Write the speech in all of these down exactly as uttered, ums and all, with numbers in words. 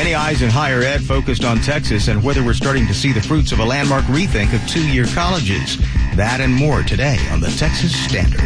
Many eyes in higher ed focused on Texas and whether we're starting to see the fruits of a landmark rethink of two-year colleges. That and more today on the Texas Standard.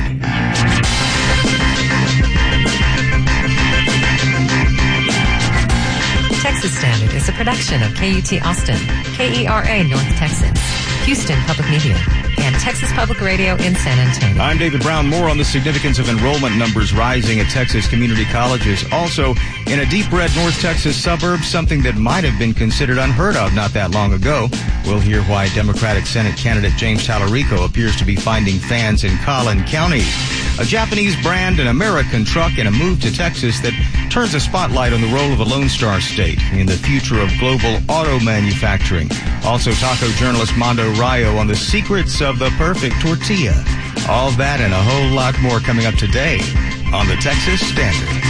Texas Standard is a production of K U T Austin, K E R A North Texas, Houston Public Media, and Texas Public Radio in San Antonio. I'm David Brown. More on the significance of enrollment numbers rising at Texas community colleges. Also, in a deep red North Texas suburb, something that might have been considered unheard of not that long ago. We'll hear why Democratic Senate candidate James Talarico appears to be finding fans in Collin County. A Japanese brand, an American truck, and a move to Texas that turns a spotlight on the role of a Lone Star State in the future of global auto manufacturing. Also, taco journalist Mondo Rayo on the secrets of the perfect tortilla. All that and a whole lot more coming up today on the Texas Standard.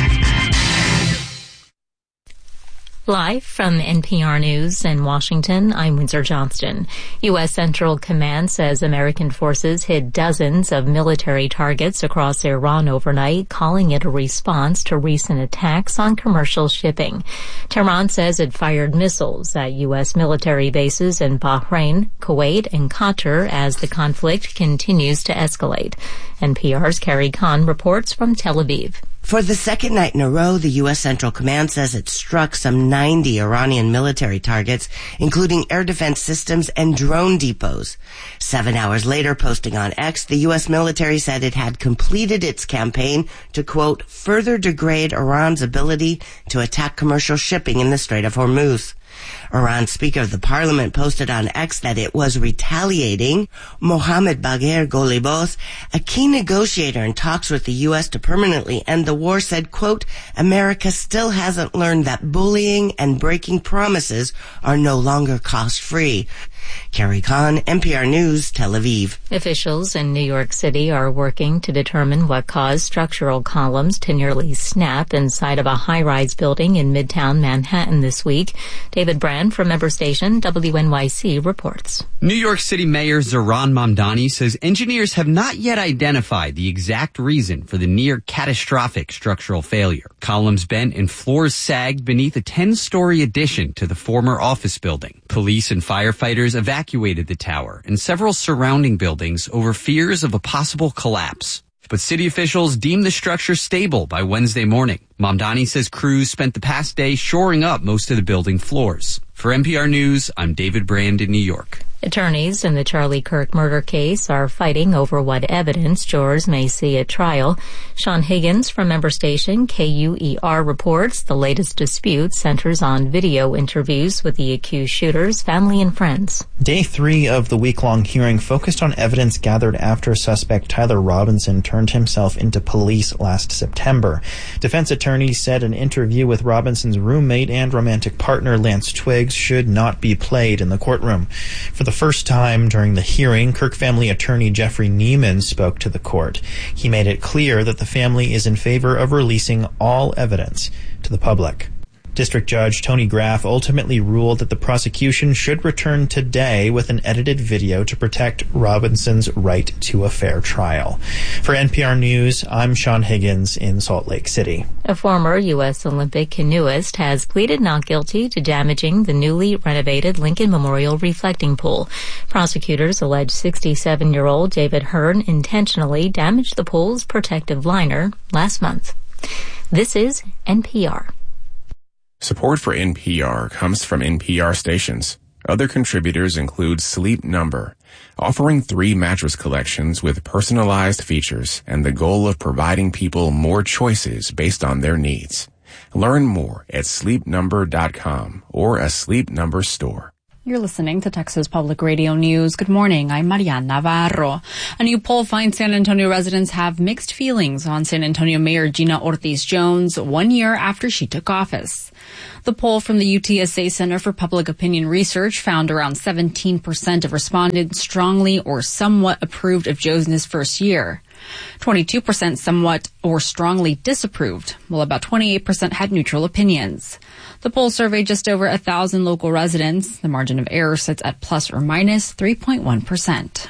Live from N P R News in Washington, I'm Windsor Johnston. U S. Central Command says American forces hit dozens of military targets across Iran overnight, calling it a response to recent attacks on commercial shipping. Tehran says it fired missiles at U S military bases in Bahrain, Kuwait, and Qatar as the conflict continues to escalate. N P R's Carrie Kahn reports from Tel Aviv. For the second night in a row, the U S. Central Command says it struck some ninety Iranian military targets, including air defense systems and drone depots. Seven hours later, posting on X, the U S military said it had completed its campaign to, quote, further degrade Iran's ability to attack commercial shipping in the Strait of Hormuz. Iran's Speaker of the Parliament posted on X that it was retaliating. Mohammad Bagher Golibos, a key negotiator in talks with the U S to permanently end the war, said, quote, America still hasn't learned that bullying and breaking promises are no longer cost-free. Carrie Kahn, N P R News, Tel Aviv. Officials in New York City are working to determine what caused structural columns to nearly snap inside of a high-rise building in Midtown Manhattan this week. David Brand from member station W N Y C reports. New York City Mayor Zohran Mamdani says engineers have not yet identified the exact reason for the near-catastrophic structural failure. Columns bent and floors sagged beneath a ten-story addition to the former office building. Police and firefighters evacuated the tower and several surrounding buildings over fears of a possible collapse. But city officials deemed the structure stable by Wednesday morning. Mamdani says crews spent the past day shoring up most of the building floors. For N P R News, I'm David Brand in New York. Attorneys in the Charlie Kirk murder case are fighting over what evidence jurors may see at trial. Sean Higgins from member station K U E R reports the latest dispute centers on video interviews with the accused shooters, family, and friends. Day three of the week-long hearing focused on evidence gathered after suspect Tyler Robinson turned himself into police last September. Defense attorneys said an interview with Robinson's roommate and romantic partner, Lance Twiggs, should not be played in the courtroom. For the first time during the hearing, Kirk family attorney Jeffrey Neiman spoke to the court. He made it clear that the family is in favor of releasing all evidence to the public. District Judge Tony Graff ultimately ruled that the prosecution should return today with an edited video to protect Robinson's right to a fair trial. For N P R News, I'm Sean Higgins in Salt Lake City. A former U S Olympic canoeist has pleaded not guilty to damaging the newly renovated Lincoln Memorial reflecting pool. Prosecutors allege sixty-seven-year-old David Hearn intentionally damaged the pool's protective liner last month. This is N P R. Support for N P R comes from N P R stations. Other contributors include Sleep Number, offering three mattress collections with personalized features and the goal of providing people more choices based on their needs. Learn more at sleep number dot com or a Sleep Number store. You're listening to Texas Public Radio News. Good morning. I'm Mariana Navarro. A new poll finds San Antonio residents have mixed feelings on San Antonio Mayor Gina Ortiz Jones one year after she took office. The poll from the U T S A Center for Public Opinion Research found around seventeen percent of respondents strongly or somewhat approved of Jones' first year. twenty-two percent somewhat or strongly disapproved, while about twenty-eight percent had neutral opinions. The poll surveyed just over a thousand local residents. The margin of error sits at plus or minus three point one percent.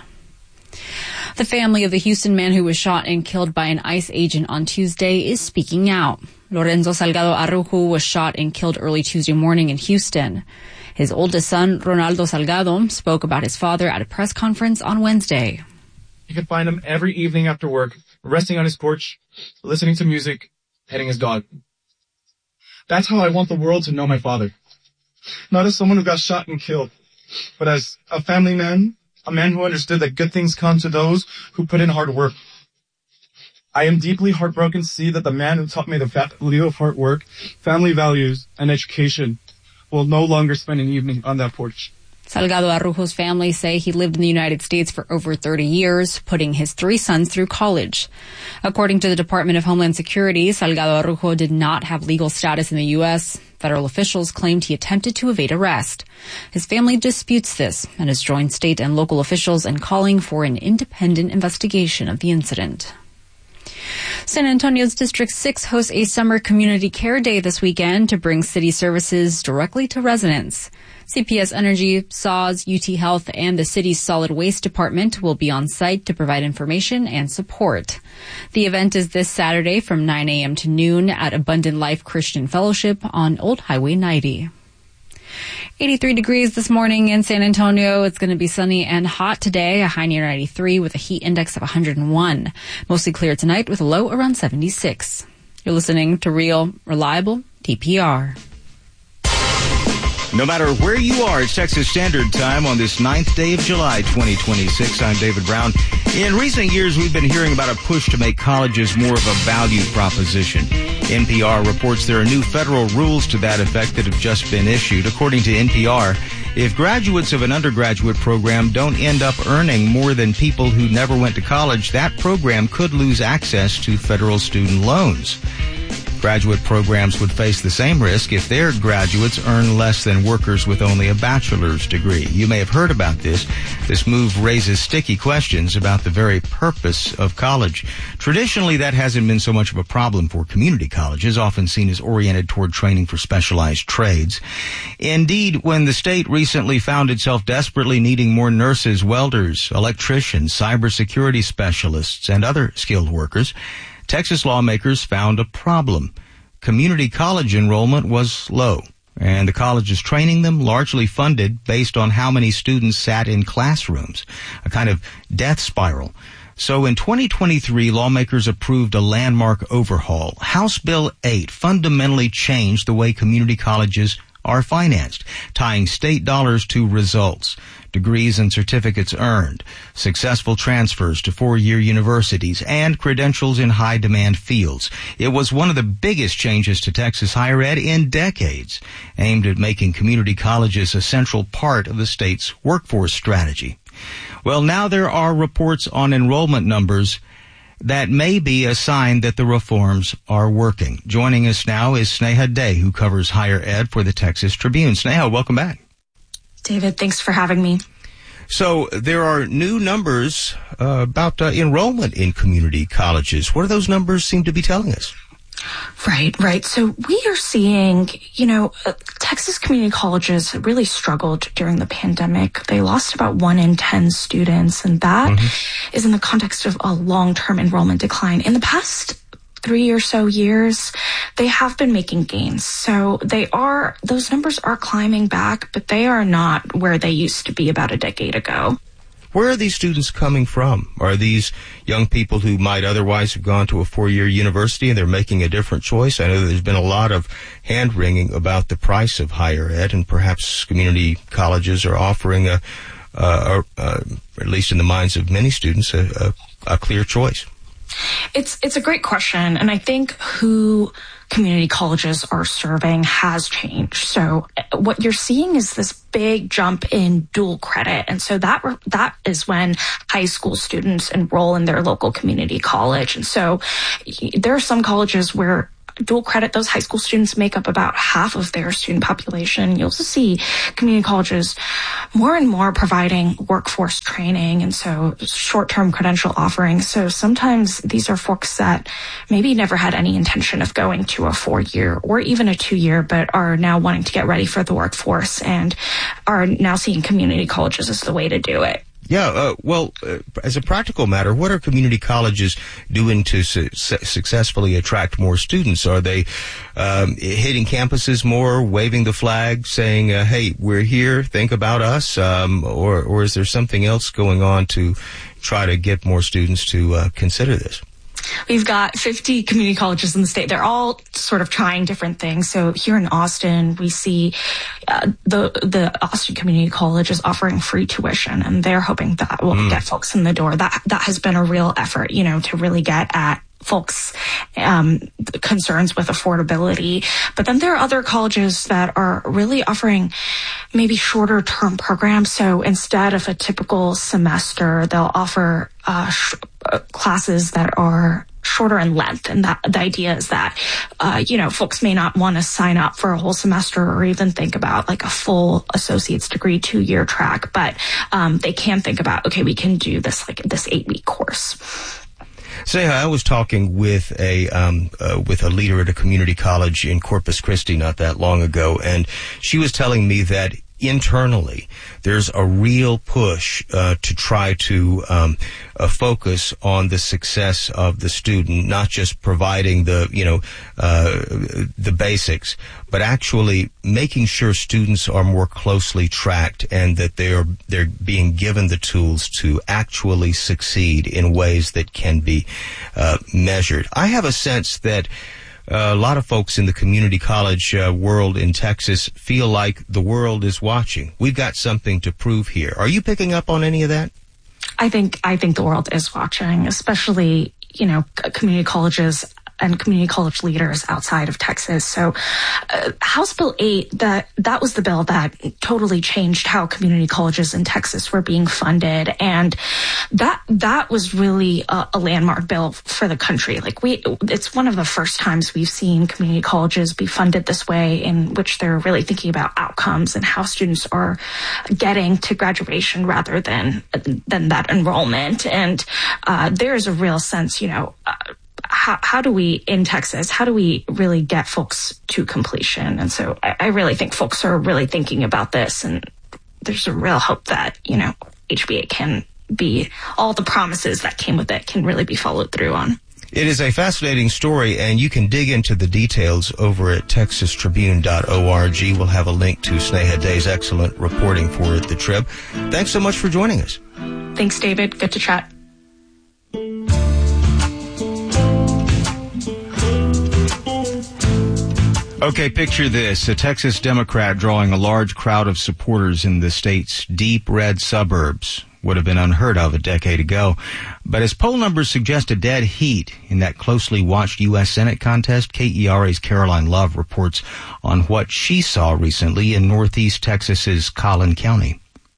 The family of the Houston man who was shot and killed by an ICE agent on Tuesday is speaking out. Lorenzo Salgado Araujo was shot and killed early Tuesday morning in Houston. His oldest son, Ronaldo Salgado, spoke about his father at a press conference on Wednesday. You can find him every evening after work, resting on his porch, listening to music, petting his dog. That's how I want the world to know my father. Not as someone who got shot and killed, but as a family man, a man who understood that good things come to those who put in hard work. I am deeply heartbroken to see that the man who taught me the value of hard work, family values, and education will no longer spend an evening on that porch. Salgado Araujo's family say he lived in the United States for over thirty years, putting his three sons through college. According to the Department of Homeland Security, Salgado Araujo did not have legal status in the U S. Federal officials claimed he attempted to evade arrest. His family disputes this and has joined state and local officials in calling for an independent investigation of the incident. San Antonio's District six hosts a summer community care day this weekend to bring city services directly to residents. C P S Energy, S A W S, U T Health, and the city's solid waste department will be on site to provide information and support. The event is this Saturday from nine a.m. to noon at Abundant Life Christian Fellowship on Old Highway ninety. eighty-three degrees this morning in San Antonio. It's going to be sunny and hot today, a high near ninety-three with a heat index of one hundred one. Mostly clear tonight with a low around seventy-six. You're listening to Real, Reliable T P R. No matter where you are, it's Texas Standard Time on this ninth day of July, twenty twenty-six. I'm David Brown. In recent years, we've been hearing about a push to make colleges more of a value proposition. N P R reports there are new federal rules to that effect that have just been issued. According to N P R, if graduates of an undergraduate program don't end up earning more than people who never went to college, that program could lose access to federal student loans. Graduate programs would face the same risk if their graduates earn less than workers with only a bachelor's degree. You may have heard about this. This move raises sticky questions about the very purpose of college. Traditionally, that hasn't been so much of a problem for community colleges, often seen as oriented toward training for specialized trades. Indeed, when the state recently found itself desperately needing more nurses, welders, electricians, cybersecurity specialists, and other skilled workers, Texas lawmakers found a problem. Community college enrollment was low, and the colleges training them largely funded based on how many students sat in classrooms, a kind of death spiral. So in twenty twenty-three, lawmakers approved a landmark overhaul. House Bill eight fundamentally changed the way community colleges are financed, tying state dollars to results, degrees and certificates earned, successful transfers to four-year universities, and credentials in high-demand fields. It was one of the biggest changes to Texas higher ed in decades, aimed at making community colleges a central part of the state's workforce strategy. Well, now there are reports on enrollment numbers that may be a sign that the reforms are working. Joining us now is Sneha Day, who covers higher ed for the Texas Tribune. Sneha, welcome back. David, thanks for having me. So there are new numbers uh, about uh, enrollment in community colleges. What do those numbers seem to be telling us? Right, right. So we are seeing, you know, uh, Texas community colleges really struggled during the pandemic. They lost about one in ten students, and that mm-hmm. is in the context of a long-term enrollment decline. In the past three or so years, they have been making gains. So they are, those numbers are climbing back, but they are not where they used to be about a decade ago. Where are these students coming from? Are these young people who might otherwise have gone to a four-year university and they're making a different choice? I know there's been a lot of hand-wringing about the price of higher ed, and perhaps community colleges are offering a, uh, a, a at least in the minds of many students, a, a, a clear choice. It's it's a great question, and I think who community colleges are serving has changed. So what you're seeing is this big jump in dual credit, and so that that is when high school students enroll in their local community college. And so there are some colleges where dual credit, those high school students make up about half of their student population. You also see community colleges more and more providing workforce training, and so short-term credential offerings. So sometimes these are folks that maybe never had any intention of going to a four-year or even a two-year, but are now wanting to get ready for the workforce and are now seeing community colleges as the way to do it. Yeah, uh, well, uh, as a practical matter, what are community colleges doing to su- successfully attract more students? Are they um, hitting campuses more, waving the flag, saying, uh, hey, we're here, think about us? Um, or, or is there something else going on to try to get more students to uh, consider this? We've got fifty community colleges in the state. They're all sort of trying different things. So here in Austin, we see uh, the the Austin Community College is offering free tuition, and they're hoping that will mm. get folks in the door. That that has been a real effort, you know, to really get at folks' um, concerns with affordability. But then there are other colleges that are really offering maybe shorter term programs. So instead of a typical semester, they'll offer uh, sh- uh, classes that are shorter in length. And that the idea is that, uh, you know, folks may not want to sign up for a whole semester or even think about like a full associate's degree two year track. But um, they can think about, okay, we can do this like this eight week course. Say, I was talking with a um, uh, with a leader at a community college in Corpus Christi not that long ago, and she was telling me that internally there's a real push uh, to try to um, uh, focus on the success of the student, not just providing the you know uh, the basics, but actually making sure students are more closely tracked and that they're they're being given the tools to actually succeed in ways that can be uh, measured. I have a sense that Uh, a lot of folks in the community college uh, world in Texas feel like the world is watching. We've got something to prove here. Are you picking up on any of that? I think I think the world is watching, especially, you know, community colleges and community college leaders outside of Texas. So uh, House Bill eight, that that was the bill that totally changed how community colleges in Texas were being funded. And that that was really a, a landmark bill for the country. Like we, it's one of the first times we've seen community colleges be funded this way, in which they're really thinking about outcomes and how students are getting to graduation rather than than that enrollment. And uh, there is a real sense, you know, uh, How, how do we, in Texas, how do we really get folks to completion? And so I, I really think folks are really thinking about this, and there's a real hope that, you know, H B A can be, all the promises that came with it can really be followed through on. It is a fascinating story, and you can dig into the details over at texas tribune dot org. We'll have a link to Sneha Day's excellent reporting for the Trib. Thanks so much for joining us. Thanks, David. Good to chat. Okay, picture this. A Texas Democrat drawing a large crowd of supporters in the state's deep red suburbs. Would have been unheard of a decade ago. But as poll numbers suggest a dead heat in that closely watched U S Senate contest, K E R A's Caroline Love reports on what she saw recently in northeast Texas's Collin County.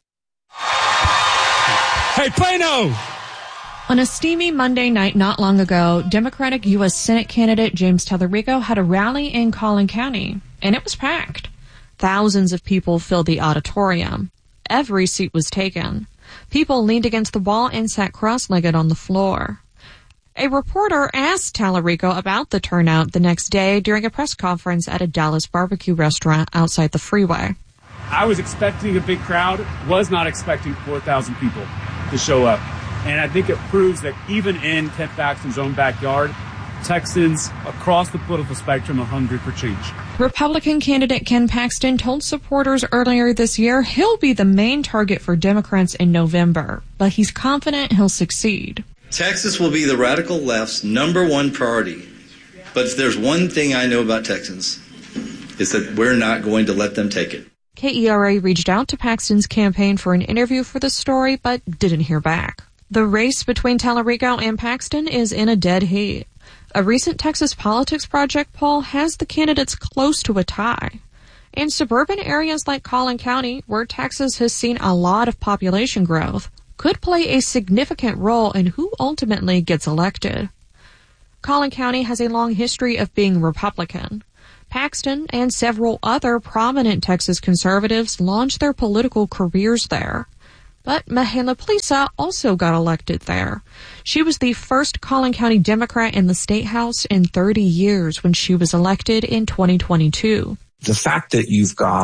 Hey, Plano! On a steamy Monday night not long ago, Democratic U S Senate candidate James Tallarico had a rally in Collin County, and it was packed. Thousands of people filled the auditorium. Every seat was taken. People leaned against the wall and sat cross-legged on the floor. A reporter asked Tallarico about the turnout the next day during a press conference at a Dallas barbecue restaurant outside the freeway. I was expecting a big crowd, was not expecting four thousand people to show up. And I think it proves that even in Kent Paxton's own backyard, Texans across the political spectrum are hungry for change. Republican candidate Ken Paxton told supporters earlier this year he'll be the main target for Democrats in November, but he's confident he'll succeed. Texas will be the radical left's number one priority. But if there's one thing I know about Texans, it's that we're not going to let them take it. K E R A reached out to Paxton's campaign for an interview for the story, but didn't hear back. The race between Tallarico and Paxton is in a dead heat. A recent Texas Politics Project poll has the candidates close to a tie. In suburban areas like Collin County, where Texas has seen a lot of population growth, could play a significant role in who ultimately gets elected. Collin County has a long history of being Republican. Paxton and several other prominent Texas conservatives launched their political careers there. But Mahela Plisa also got elected there. She was the first Collin County Democrat in the State House in thirty years when she was elected in twenty twenty-two. The fact that you've got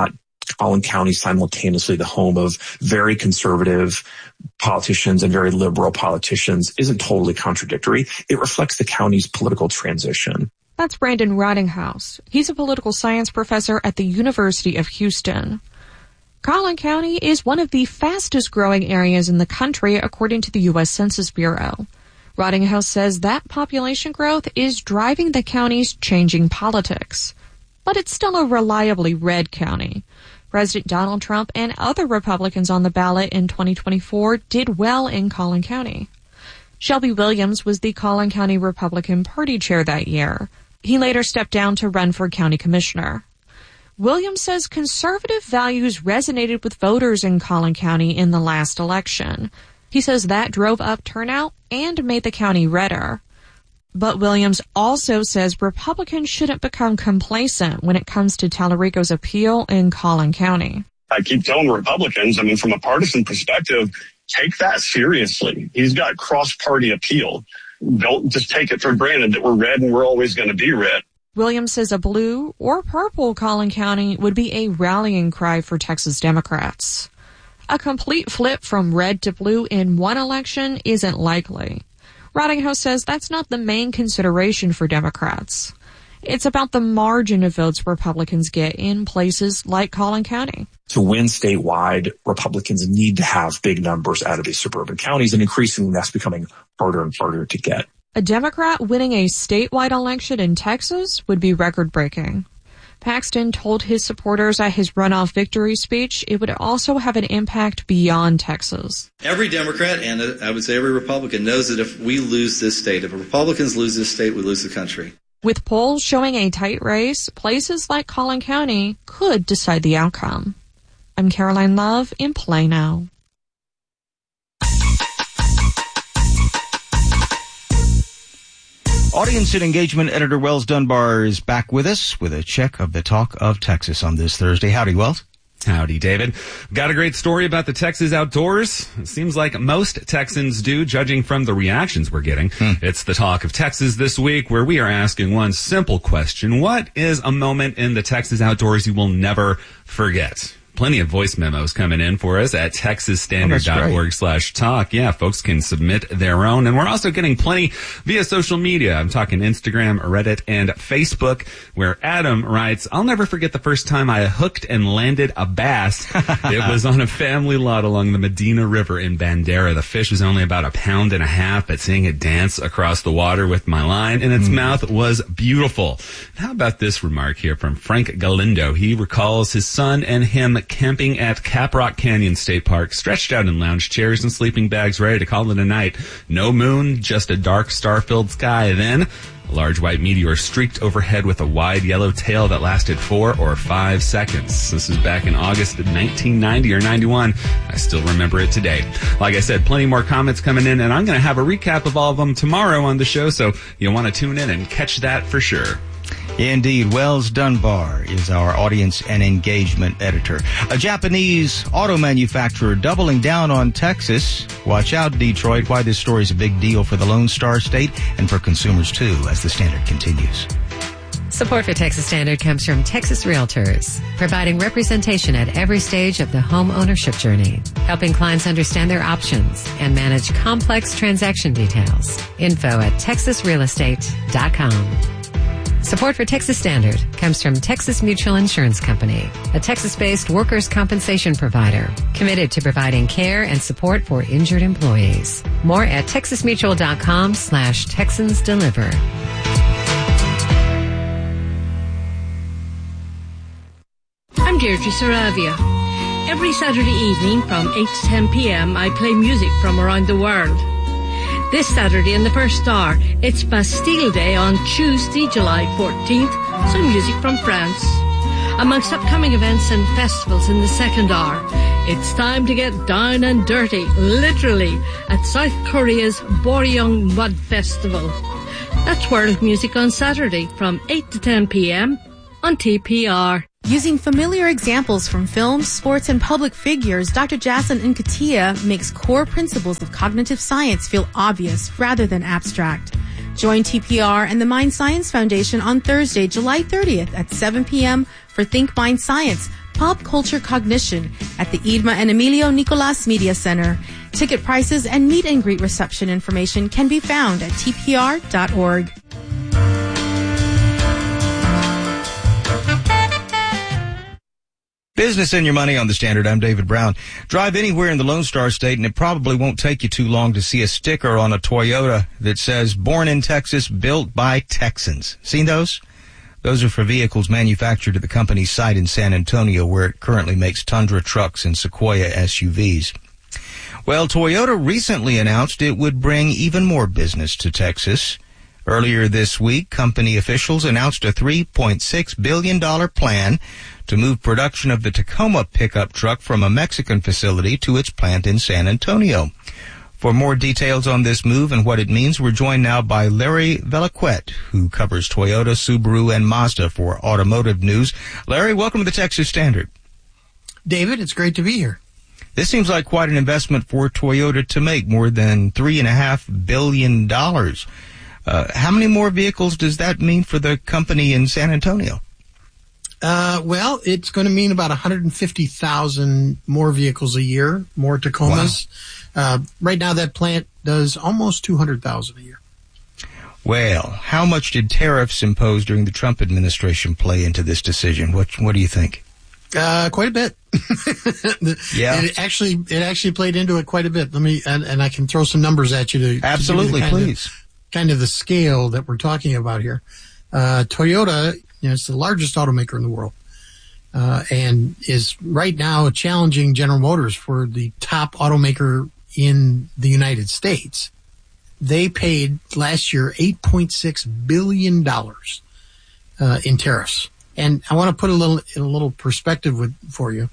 Collin County simultaneously the home of very conservative politicians and very liberal politicians isn't totally contradictory. It reflects the county's political transition. That's Brandon Rottinghouse. He's a political science professor at the University of Houston. Collin County is one of the fastest growing areas in the country, according to the U S Census Bureau. Rottinghouse says that population growth is driving the county's changing politics. But it's still a reliably red county. President Donald Trump and other Republicans on the ballot in twenty twenty-four did well in Collin County. Shelby Williams was the Collin County Republican Party chair that year. He later stepped down to run for county commissioner. Williams says conservative values resonated with voters in Collin County in the last election. He says that drove up turnout and made the county redder. But Williams also says Republicans shouldn't become complacent when it comes to Tallarico's appeal in Collin County. I keep telling Republicans, I mean, from a partisan perspective, take that seriously. He's got cross-party appeal. Don't just take it for granted that we're red and we're always going to be red. Williams says a blue or purple Collin County would be a rallying cry for Texas Democrats. A complete flip from red to blue in one election isn't likely. Rottinghouse says that's not the main consideration for Democrats. It's about the margin of votes Republicans get in places like Collin County. To win statewide, Republicans need to have big numbers out of these suburban counties, and increasingly that's becoming harder and harder to get. A Democrat winning a statewide election in Texas would be record-breaking. Paxton told his supporters at his runoff victory speech it would also have an impact beyond Texas. Every Democrat, and I would say every Republican, knows that if we lose this state, if Republicans lose this state, we lose the country. With polls showing a tight race, places like Collin County could decide the outcome. I'm Caroline Love in Plano. Audience and engagement editor Wells Dunbar is back with us with a check of the talk of Texas on this Thursday. Howdy, Wells. Howdy, David. Got a great story about the Texas outdoors. It seems like most Texans do, judging from the reactions we're getting. Hmm. It's the talk of Texas this week, where we are asking one simple question. What is a moment in the Texas outdoors you will never forget? Plenty of voice memos coming in for us at texas standard dot org slash talk. Yeah, folks can submit their own. And we're also getting plenty via social media. I'm talking Instagram, Reddit, and Facebook, where Adam writes, I'll never forget the first time I hooked and landed a bass. It was on a family lot along the Medina River in Bandera. The fish was only about a pound and a half, but seeing it dance across the water with my line in its mm. mouth was beautiful. How about this remark here from Frank Galindo? He recalls his son and him camping at Caprock Canyon State Park, stretched out in lounge chairs and sleeping bags, ready to call it a night. No moon, just a dark star-filled sky. Then a large white meteor streaked overhead with a wide yellow tail that lasted four or five seconds. This is back in August of nineteen ninety or ninety-one. I still remember it today. Like I said, plenty more comments coming in, and I'm going to have a recap of all of them tomorrow on the show, so you'll want to tune in and catch that for sure. Indeed, Wells Dunbar is our audience and engagement editor. A Japanese auto manufacturer doubling down on Texas. Watch out, Detroit, why this story is a big deal for the Lone Star State and for consumers, too, as the Standard continues. Support for Texas Standard comes from Texas Realtors, providing representation at every stage of the home ownership journey, helping clients understand their options and manage complex transaction details. Info at texas real estate dot com. Support for Texas Standard comes from Texas Mutual Insurance Company, a Texas-based workers' compensation provider committed to providing care and support for injured employees. More at texas mutual dot com slash Texans Deliver. I'm Deirdre Saravia. Every Saturday evening from eight to ten p.m. I play music from around the world. This Saturday in the first hour, it's Bastille Day on Tuesday, July fourteenth, so music from France. Amongst upcoming events and festivals in the second hour, it's time to get down and dirty, literally, at South Korea's Boryong Mud Festival. That's world music on Saturday from eight to ten p.m. on T P R. Using familiar examples from films, sports, and public figures, Doctor Jason Nkatia makes core principles of cognitive science feel obvious rather than abstract. Join T P R and the Mind Science Foundation on Thursday, July thirtieth at seven p.m. for Think Mind Science, Pop Culture Cognition at the Idma and Emilio Nicolas Media Center. Ticket prices and meet and greet reception information can be found at T P R dot org. Business and your money on the Standard. I'm David Brown. Drive anywhere in the Lone Star State and it probably won't take you too long to see a sticker on a Toyota that says born in Texas, built by Texans. Seen those? Those are for vehicles manufactured at the company's site in San Antonio, where it currently makes Tundra trucks and Sequoia S U Vs. Well, Toyota recently announced it would bring even more business to Texas. Earlier this week, company officials announced a three point six billion dollars plan to move production of the Tacoma pickup truck from a Mexican facility to its plant in San Antonio. For more details on this move and what it means, we're joined now by Larry Velaquette, who covers Toyota, Subaru, and Mazda for Automotive News. Larry, welcome to the Texas Standard. David, it's great to be here. This seems like quite an investment for Toyota to make, more than three point five billion dollars. Uh, how many more vehicles does that mean for the company in San Antonio? Uh, well, it's going to mean about one hundred fifty thousand more vehicles a year, more Tacomas. Wow. Uh, right now, that plant does almost two hundred thousand a year. Well, how much did tariffs imposed during the Trump administration play into this decision? What What do you think? Uh, quite a bit. Yeah. It actually, it actually played into it quite a bit. Let me, and, and I can throw some numbers at you to absolutely, to kind please. Of, kind of the scale that we're talking about here. Uh, Toyota, you know, it's the largest automaker in the world, uh, and is right now challenging General Motors for the top automaker in the United States. They paid last year eight point six billion dollars uh, in tariffs. And I want to put a little in a little perspective with for you.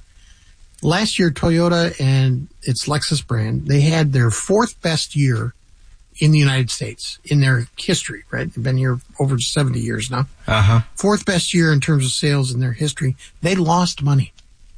Last year, Toyota and its Lexus brand, they had their fourth best year in the United States in their history, right? They've been here over seventy years now. Uh-huh. Fourth best year in terms of sales in their history. They lost money.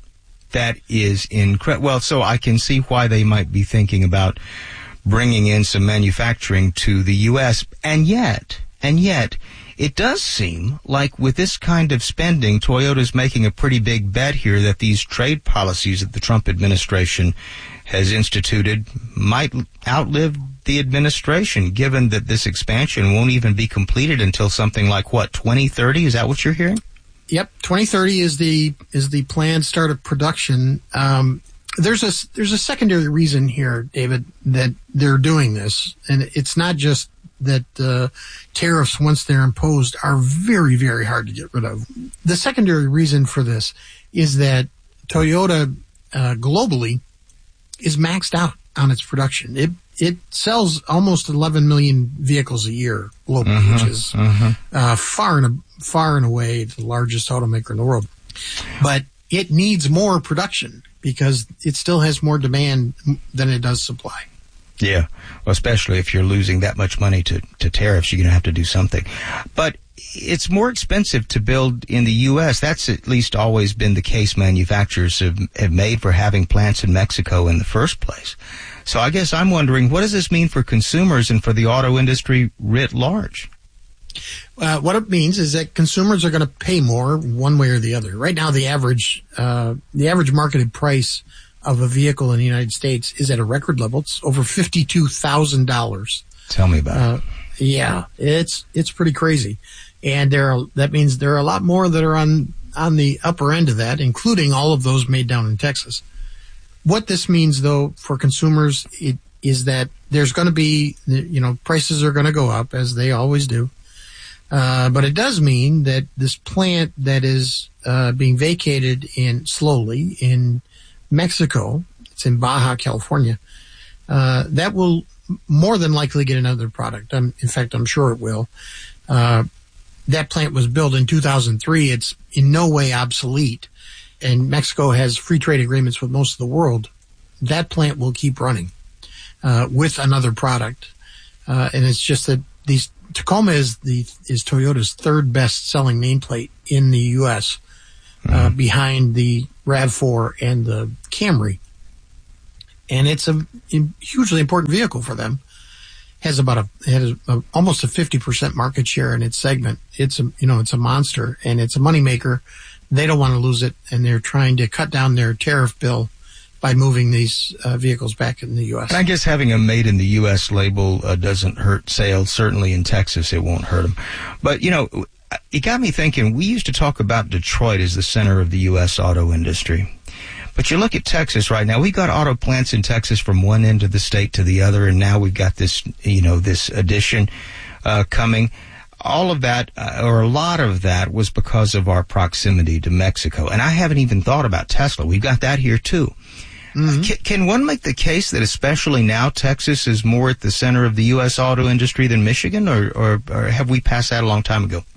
That is incredible. Well, so I can see why they might be thinking about bringing in some manufacturing to the U S. And yet, and yet, it does seem like with this kind of spending, Toyota's making a pretty big bet here that these trade policies that the Trump administration has instituted might outlive the administration, given that this expansion won't even be completed until something like, what, twenty thirty? Is that what you're hearing? Yep, twenty thirty is the is the planned start of production. Um, there's a there's a secondary reason here, David, that they're doing this, and it's not just that uh, tariffs, once they're imposed, are very, very hard to get rid of. The secondary reason for this is that Toyota uh, globally is maxed out on its production. It it sells almost eleven million vehicles a year globally, mm-hmm, which is mm-hmm. uh, far and far and away the largest automaker in the world. But it needs more production because it still has more demand than it does supply. Yeah, well, especially if you're losing that much money to, to tariffs, you're going to have to do something. But it's more expensive to build in the U S. That's at least always been the case manufacturers have, have made for having plants in Mexico in the first place. So I guess I'm wondering, what does this mean for consumers and for the auto industry writ large? Uh, what it means is that consumers are going to pay more one way or the other. Right now, the average uh, the average marketed price of a vehicle in the United States is at a record level. It's over fifty-two thousand dollars. Tell me about uh, it. Yeah, it's it's pretty crazy, and there are, that means there are a lot more that are on on the upper end of that, including all of those made down in Texas. What this means, though, for consumers, it is that there's going to be, you know, prices are going to go up as they always do. Uh, but it does mean that this plant that is uh, being vacated in slowly in Mexico, it's in Baja, California, uh, that will more than likely get another product. Um, in fact, I'm sure it will. Uh, that plant was built in two thousand three. It's in no way obsolete. And Mexico has free trade agreements with most of the world. That plant will keep running uh, with another product. Uh, and it's just that these Tacoma is the is Toyota's third best selling nameplate in the U S uh, mm-hmm. behind the RAV four and the Camry. And it's a, a hugely important vehicle for them. Has about a has a, almost a fifty percent market share in its segment. It's a you know it's a monster, and it's a moneymaker they don't want to lose it, and they're trying to cut down their tariff bill by moving these uh, vehicles back in the U S. And I guess having a made in the U S label uh, doesn't hurt sales. Certainly in Texas, it won't hurt them. But, you know, it got me thinking, we used to talk about Detroit as the center of the U S auto industry. But you look at Texas right now, we've got auto plants in Texas from one end of the state to the other, and now we've got this, you know, this addition uh, coming. All of that, uh, or a lot of that, was because of our proximity to Mexico. And I haven't even thought about Tesla. We've got that here, too. Mm-hmm. C- can one make the case that especially now Texas is more at the center of the U S auto industry than Michigan, or, or, or have we passed that a long time ago?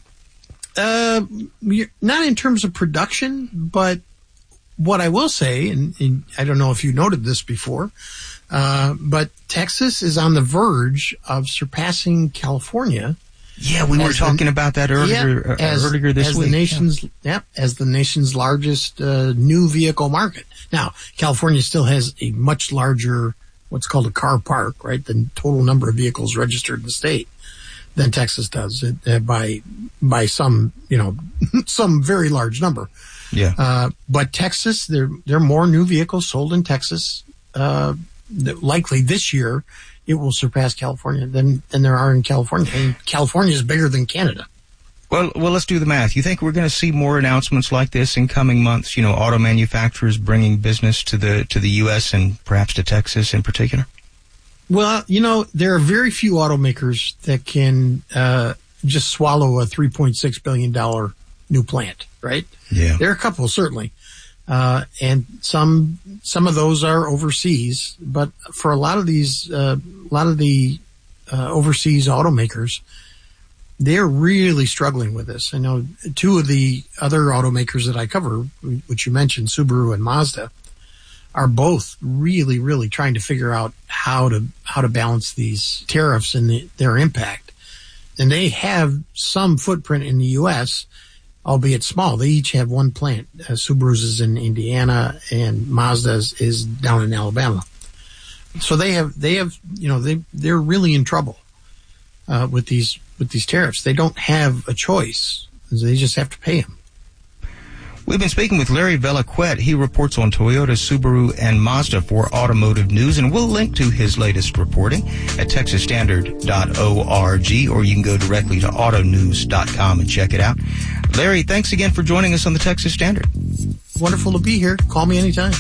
Uh, not in terms of production, but what I will say, and, and I don't know if you noted this before, uh, but Texas is on the verge of surpassing California. Yeah, we were talking the, about that earlier yeah, as, earlier this as week. The nation's, yeah. Yep, as the nation's largest uh, new vehicle market. Now, California still has a much larger, what's called a car park, right? The total number of vehicles registered in the state than Texas does uh, by by some, you know, some very large number. Yeah. Uh, but Texas, there there are more new vehicles sold in Texas. Uh, likely this year, it will surpass California than than there are in California. And California is bigger than Canada. Well, well, let's do the math. You think we're going to see more announcements like this in coming months? You know, auto manufacturers bringing business to the to the U S and perhaps to Texas in particular? Well, you know, there are very few automakers that can uh, just swallow a three point six billion dollars new plant, right? Yeah. There are a couple, certainly. Uh, and some some of those are overseas. But for a lot of these, uh, a lot of the uh, overseas automakers, they're really struggling with this. I know two of the other automakers that I cover, which you mentioned, Subaru and Mazda, are both really, really trying to figure out how to how to balance these tariffs and the, their impact. And they have some footprint in the U S, albeit small. They each have one plant. Uh, Subaru's is in Indiana, and Mazda's is down in Alabama. So they have they have you know they they're really in trouble uh, with these with these tariffs. They don't have a choice. They just have to pay them. We've been speaking with Larry Velaquette. He reports on Toyota, Subaru, and Mazda for Automotive News, and we'll link to his latest reporting at texas standard dot org, or you can go directly to auto news dot com and check it out. Larry, thanks again for joining us on the Texas Standard. Wonderful to be here. Call me anytime.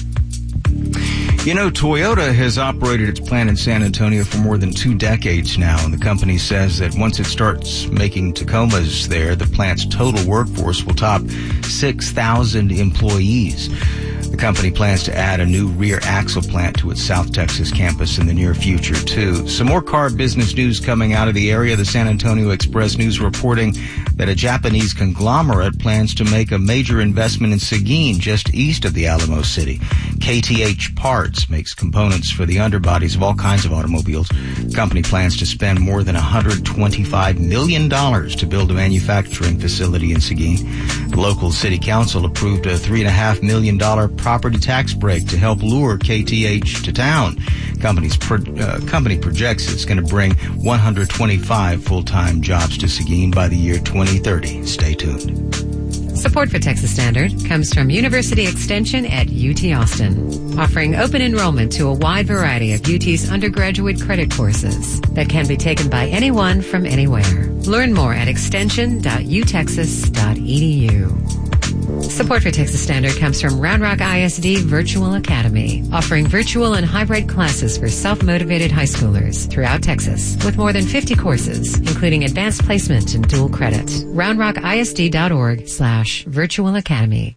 You know, Toyota has operated its plant in San Antonio for more than two decades now, and the company says that once it starts making Tacomas there, the plant's total workforce will top six thousand employees. The company plans to add a new rear axle plant to its South Texas campus in the near future, too. Some more car business news coming out of the area. The San Antonio Express News reporting that a Japanese conglomerate plans to make a major investment in Seguin, just east of the Alamo City. K T H Parts makes components for the underbodies of all kinds of automobiles. The company plans to spend more than one hundred twenty-five million dollars to build a manufacturing facility in Seguin. The local city council approved a three point five million dollars property tax break to help lure K T H to town. Company's pro, uh, company projects it's going to bring one hundred twenty-five full-time jobs to Seguin by the year twenty thirty. Stay tuned. Support for Texas Standard comes from University Extension at U T Austin, offering open enrollment to a wide variety of U T's undergraduate credit courses that can be taken by anyone from anywhere. Learn more at extension dot u texas dot e d u. Support for Texas Standard comes from Round Rock I S D Virtual Academy, offering virtual and hybrid classes for self-motivated high schoolers throughout Texas, with more than fifty courses, including advanced placement and dual credit. round rock I S D dot org slash virtual academy.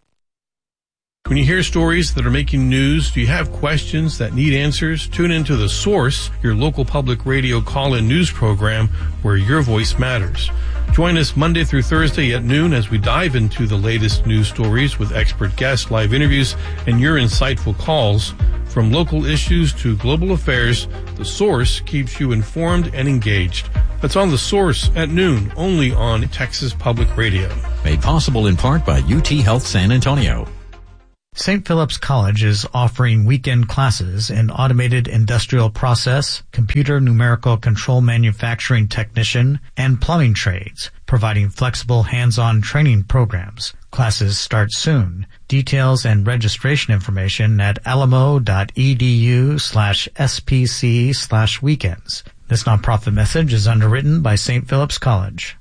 When you hear stories that are making news, do you have questions that need answers? Tune into The Source, your local public radio call-in news program where your voice matters. Join us Monday through Thursday at noon as we dive into the latest news stories with expert guests, live interviews, and your insightful calls. From local issues to global affairs, The Source keeps you informed and engaged. That's on The Source at noon, only on Texas Public Radio. Made possible in part by U T Health San Antonio. Saint Philip's College is offering weekend classes in automated industrial process, computer numerical control manufacturing technician, and plumbing trades. providing flexible hands-on training programs. Classes start soon. Details and registration information at alamo.edu slash spc slash weekends. This nonprofit message is underwritten by Saint Philip's College.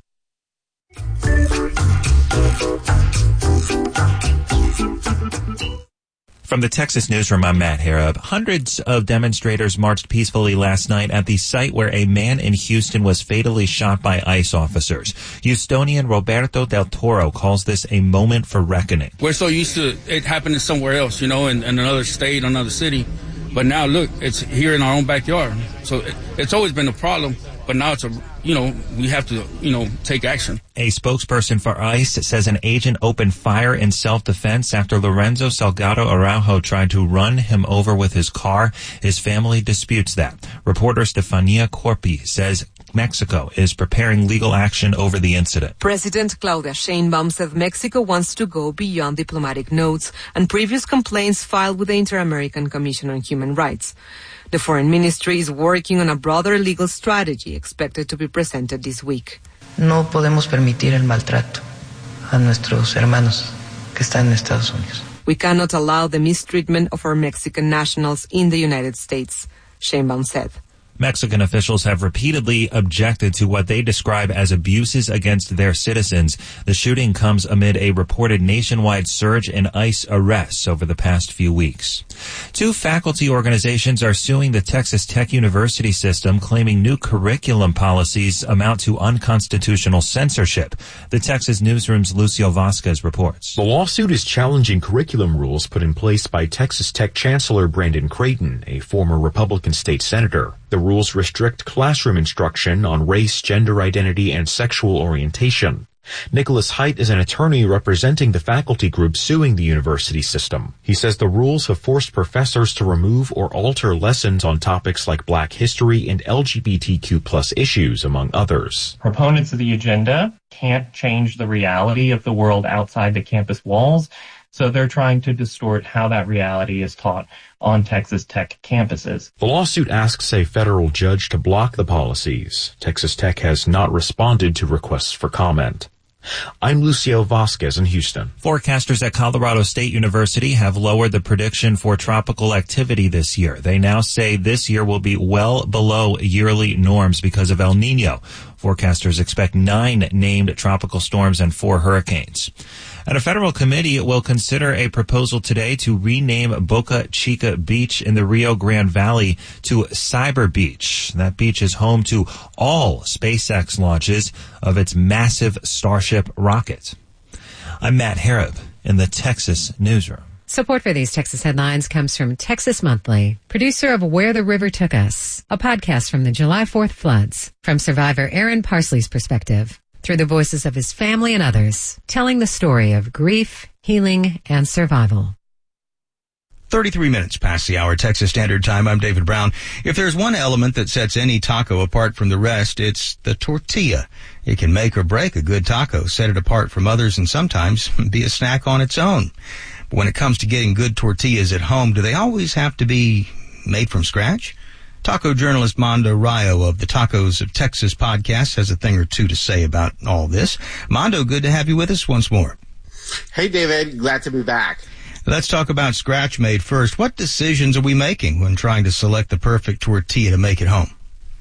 From the Texas Newsroom, I'm Matt Harrop. Hundreds of demonstrators marched peacefully last night at the site where a man in Houston was fatally shot by ICE officers. Houstonian Roberto Del Toro calls this a moment for reckoning. We're so used to it happening somewhere else, you know, in, in another state, another city. But now, look, it's here in our own backyard. So it, it's always been a problem, but now it's a, you know, we have to, you know, take action. A spokesperson for ICE says an agent opened fire in self-defense after Lorenzo Salgado Araujo tried to run him over with his car. His family disputes that. Reporter Stefania Corpi says Mexico is preparing legal action over the incident. President Claudia Sheinbaum said Mexico wants to go beyond diplomatic notes and previous complaints filed with the Inter-American Commission on Human Rights. The Foreign Ministry is working on a broader legal strategy expected to be presented this week. No podemos permitir el maltrato a nuestros hermanos que están en Estados Unidos. We cannot allow the mistreatment of our Mexican nationals in the United States, Sheinbaum said. Mexican officials have repeatedly objected to what they describe as abuses against their citizens. The shooting comes amid a reported nationwide surge in ICE arrests over the past few weeks. Two faculty organizations are suing the Texas Tech University system, claiming new curriculum policies amount to unconstitutional censorship. The Texas Newsroom's Lucio Vasquez reports. The lawsuit is challenging curriculum rules put in place by Texas Tech Chancellor Brandon Creighton, a former Republican state senator. The rules restrict classroom instruction on race, gender identity, and sexual orientation. Nicholas Haidt is an attorney representing the faculty group suing the university system. He says the rules have forced professors to remove or alter lessons on topics like Black history and L G B T Q plus issues, among others. Proponents of the agenda can't change the reality of the world outside the campus walls, so they're trying to distort how that reality is taught on Texas Tech campuses. The lawsuit asks a federal judge to block the policies. Texas Tech has not responded to requests for comment. I'm Lucio Vasquez in Houston. Forecasters at Colorado State University have lowered the prediction for tropical activity this year. They now say this year will be well below yearly norms because of El Nino. Forecasters expect nine named tropical storms and four hurricanes. And a federal committee will consider a proposal today to rename Boca Chica Beach in the Rio Grande Valley to Cyber Beach. That beach is home to all SpaceX launches of its massive Starship rocket. I'm Matt Harrop in the Texas Newsroom. Support for these Texas headlines comes from Texas Monthly, producer of Where the River Took Us, a podcast from the July fourth floods, from survivor Aaron Parsley's perspective, through the voices of his family and others, telling the story of grief, healing, and survival. thirty-three minutes past the hour, Texas Standard Time. I'm David Brown. If there's one element that sets any taco apart from the rest, it's the tortilla. It can make or break a good taco, set it apart from others, and sometimes be a snack on its own. But when it comes to getting good tortillas at home, do they always have to be made from scratch? Taco journalist Mondo Rayo of the Tacos of Texas podcast has a thing or two to say about all this. Mondo, good to have you with us once more. Hey, David. Glad to be back. Let's talk about scratch made first. What decisions are we making when trying to select the perfect tortilla to make at home?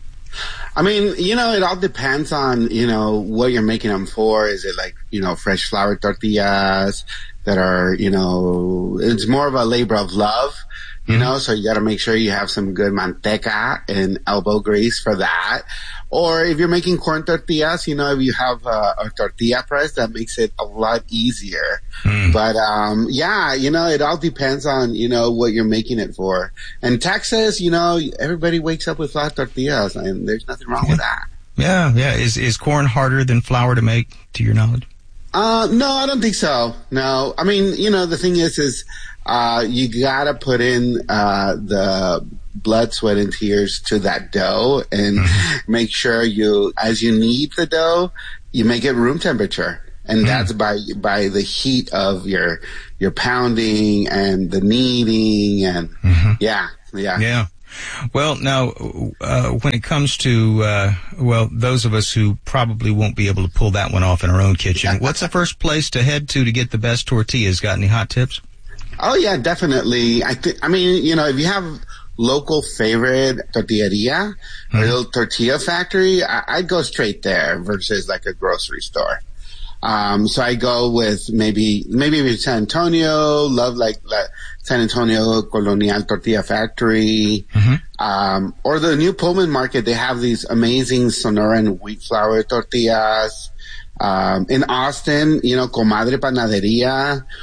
I mean, you know, it all depends on, you know, what you're making them for. Is it like, you know, fresh flour tortillas that are, you know, it's more of a labor of love. You know, so you got to make sure you have some good manteca and elbow grease for that. Or if you're making corn tortillas, you know, if you have a, a tortilla press, that makes it a lot easier. Mm. But, um, yeah, you know, it all depends on, you know, what you're making it for. And Texas, you know, everybody wakes up with flat tortillas, and there's nothing wrong yeah. with that. Yeah, yeah. Is, is corn harder than flour to make, to your knowledge? Uh, no, I don't think so. No. I mean, you know, the thing is, is, Uh, you gotta put in, uh, the blood, sweat, and tears to that dough and mm-hmm. make sure you, as you knead the dough, you make it room temperature. And mm-hmm. that's by, by the heat of your, your pounding and the kneading and, mm-hmm. yeah, yeah. Yeah. Well, now, uh, when it comes to, uh, well, those of us who probably won't be able to pull that one off in our own kitchen, what's the first place to head to to get the best tortillas? Got any hot tips? Oh, yeah, definitely. I think, I mean, you know, if you have local favorite tortilleria or little tortilla factory, I- I'd go straight there versus like a grocery store. Um, so I go with maybe, maybe if it's San Antonio, love like, like San Antonio Colonial Tortilla Factory, mm-hmm. um, or the new Pullman Market. They have these amazing Sonoran wheat flour tortillas. Um, in Austin, you know, Comadre Panaderia